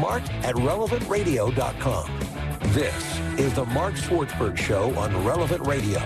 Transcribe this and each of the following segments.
mark at relevantradio.com. This is the Mark Swartzberg Show on Relevant Radio.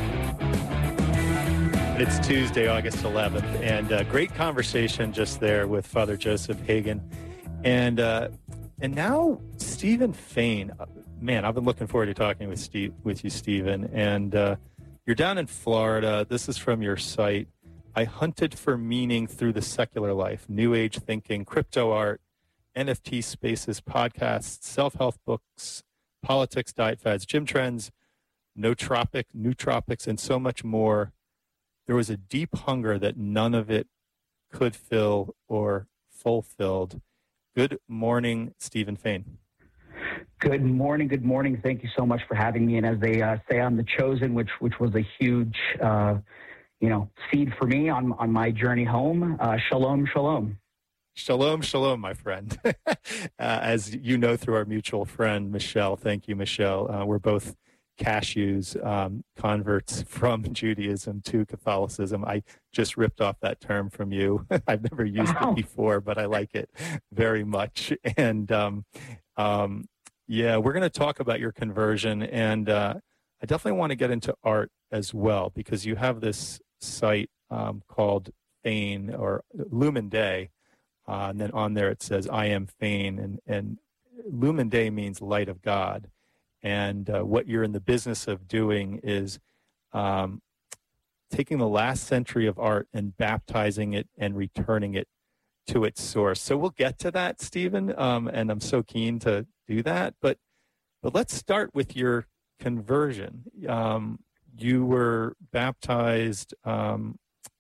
It's Tuesday, August 11th, and great conversation just there with Father Joseph Hagan. And now Stephen Fain. Man, I've been looking forward to talking with you, Stephen. And you're down in Florida. This is from your site. I hunted for meaning through the secular life, New Age thinking, crypto art, NFT spaces, podcasts, self-help books, politics, diet fads, gym trends, nootropics, and so much more. There was a deep hunger that none of it could fill or fulfilled. Good morning, Stephen Fain. Good morning. Thank you so much for having me. And as they say, I'm the chosen, which was a huge, seed for me on my journey home. Shalom, shalom. Shalom, my friend. As you know through our mutual friend, Michelle. Thank you, Michelle. We're both cashews, converts from Judaism to Catholicism. I just ripped off that term from you. I've never used it before, but I like it very much. And we're going to talk about your conversion. And I definitely want to get into art as well, because you have this site called Fain or Lumen Day. And then on there it says, I am Fain. And Lumen Day means light of God. And what you're in the business of doing is taking the last century of art and baptizing it and returning it to its source. So we'll get to that, Stephen, and I'm so keen to do that. But let's start with your conversion. You were baptized in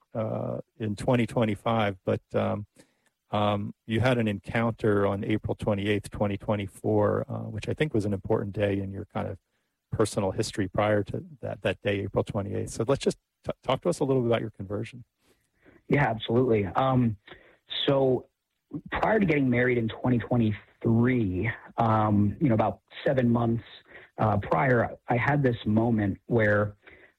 2025, but you had an encounter on April 28th, 2024, which I think was an important day in your kind of personal history prior to that day, April 28th. So let's just talk to us a little bit about your conversion. Yeah, absolutely. So prior to getting married in 2023, about 7 months prior, I had this moment where,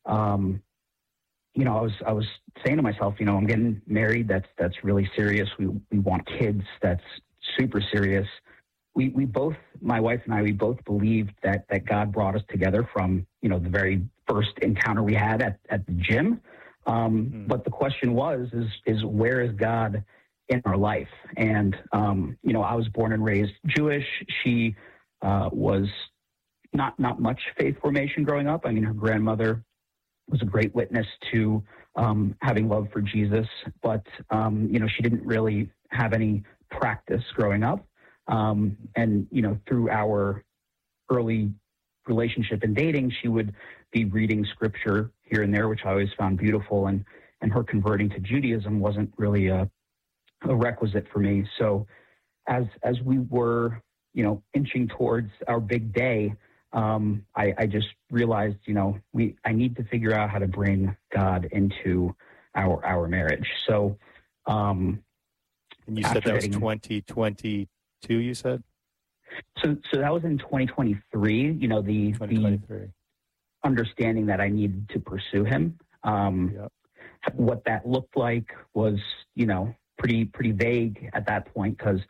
I was saying to myself, I'm getting married. That's really serious. We want kids. That's super serious. We both, my wife and I, we both believed that God brought us together from, the very first encounter we had at the gym. But the question is where is God in our life? And, I was born and raised Jewish. She was not much faith formation growing up. I mean, her grandmother was a great witness to having love for Jesus, but, she didn't really have any practice growing up. And, through our early relationship and dating, she would be reading scripture here and there, which I always found beautiful. And her converting to Judaism wasn't really a requisite for me. So as we were, inching towards our big day, I just realized, I need to figure out how to bring God into our marriage. So, and you said that was 2022, you said? So that was in 2023, the understanding that I needed to pursue him. What that looked like was, pretty vague at that point because,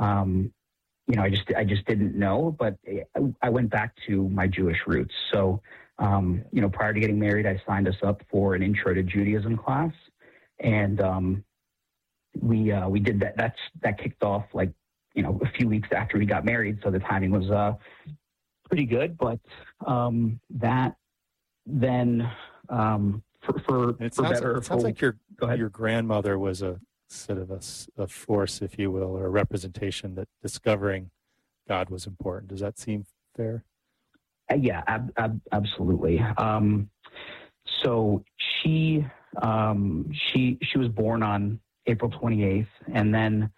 I just didn't know, but I went back to my Jewish roots. So, prior to getting married, I signed us up for an Intro to Judaism class, and we did that. That kicked off a few weeks after we got married, so the timing was pretty good. But that then for better, it sounds like your grandmother was a sort of a force, if you will, or a representation that discovering God was important. Does that seem fair? Yeah, absolutely. So she was born on April 28th, and then,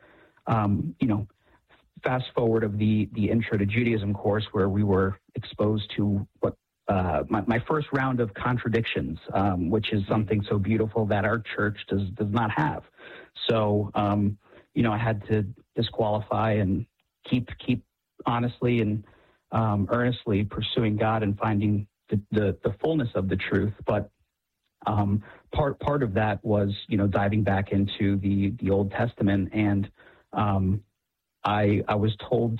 fast forward of the Intro to Judaism course, where we were exposed to what my first round of contradictions, which is something so beautiful that our church does not have. So, I had to disqualify and keep honestly and earnestly pursuing God and finding the fullness of the truth. But part of that was, diving back into the Old Testament, and I was told